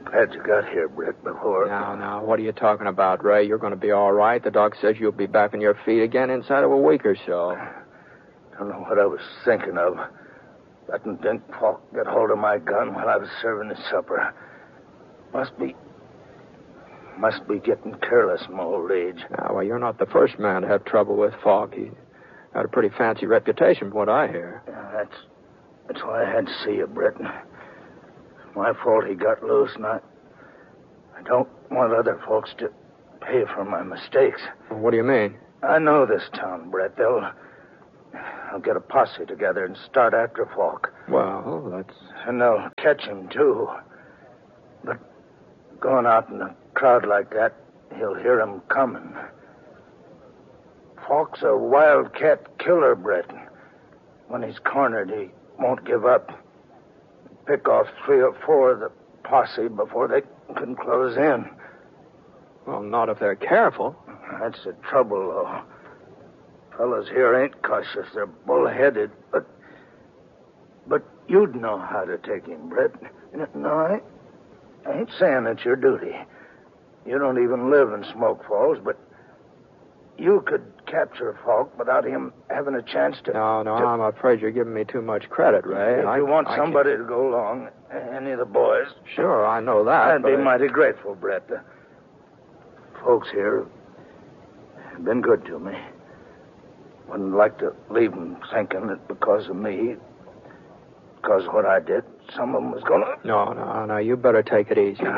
Glad you got here, Brett, before... Now, what are you talking about, Ray? You're going to be all right. The doc says you'll be back on your feet again inside of a week or so. Don't know what I was thinking of. Letting Dink Falk get hold of my gun while I was serving his supper. Must be getting careless in my old age. Well, you're not the first man to have trouble with Falk. He had a pretty fancy reputation from what I hear. That's why I had to see you, Brett. It's my fault he got loose, and I don't want other folks to pay for my mistakes. What do you mean? I know this town, Brett. I'll get a posse together and start after Falk. Well, that's... And they'll catch him, too. But going out in a crowd like that, he'll hear him coming. Falk's a wildcat killer, Brett. When he's cornered, he won't give up. Pick off 3 or 4 of the posse before they can close in. Well, not if they're careful. That's the trouble, though. Fellas here ain't cautious. They're bullheaded, but you'd know how to take him, Brett. No, I ain't saying it's your duty. You don't even live in Smoke Falls, but you could capture Falk without him having a chance to... No, I'm afraid you're giving me too much credit, Ray. If you want somebody to go along, any of the boys... Sure, I know that, I'd be mighty grateful, Brett. The folks here have been good to me. Wouldn't like to leave them thinking that because of me, because of what I did, some of them was going to... No, you better take it easy.